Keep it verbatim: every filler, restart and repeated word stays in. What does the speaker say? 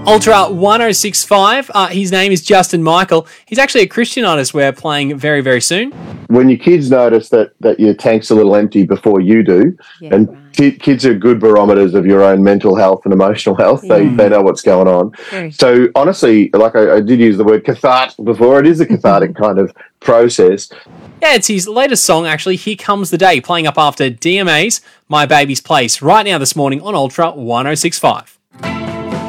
Ultra one oh six point five. Uh, his name is Justin Michael. He's actually a Christian artist we're playing very, very soon. When your kids notice that, that your tank's a little empty before you do, yeah, and right. t- kids are good barometers of your own mental health and emotional health. Yeah. They they know what's going on. Very so honestly, like I, I did use the word cathartic before. It is a cathartic kind of process. Yeah, it's his latest song, actually, Here Comes the Day, playing up after D M A's My Baby's Place, right now this morning on Ultra one oh six point five.